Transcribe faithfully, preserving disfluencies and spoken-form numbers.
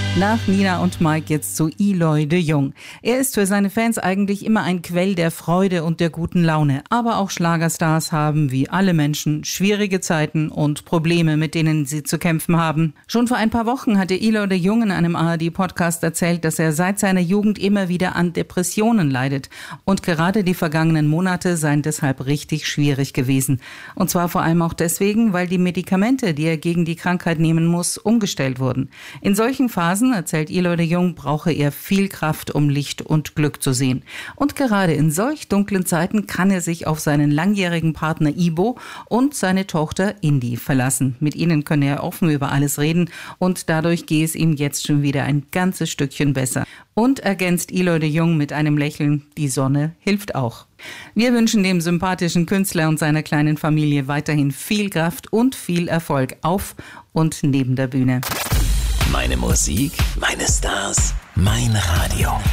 Nach Nina und Mike jetzt zu Eloy de Jong. Er ist für seine Fans eigentlich immer ein Quell der Freude und der guten Laune. Aber auch Schlagerstars haben, wie alle Menschen, schwierige Zeiten und Probleme, mit denen sie zu kämpfen haben. Schon vor ein paar Wochen hatte Eloy de Jong in einem A R D-Podcast erzählt, dass er seit seiner Jugend immer wieder an Depressionen leidet. Und gerade die vergangenen Monate seien deshalb richtig schwierig gewesen. Und zwar vor allem auch deswegen, weil die Medikamente, die er gegen die Krankheit nehmen muss, umgestellt wurden. In solchen Phasen, erzählt Eloy de Jong, brauche er viel Kraft, um Licht und Glück zu sehen. Und gerade in solch dunklen Zeiten kann er sich auf seinen langjährigen Partner Ibo und seine Tochter Indy verlassen. Mit ihnen könne er offen über alles reden und dadurch gehe es ihm jetzt schon wieder ein ganzes Stückchen besser. Und ergänzt Eloy de Jong mit einem Lächeln, die Sonne hilft auch. Wir wünschen dem sympathischen Künstler und seiner kleinen Familie weiterhin viel Kraft und viel Erfolg auf und neben der Bühne. Meine Musik, meine Stars, mein Radio.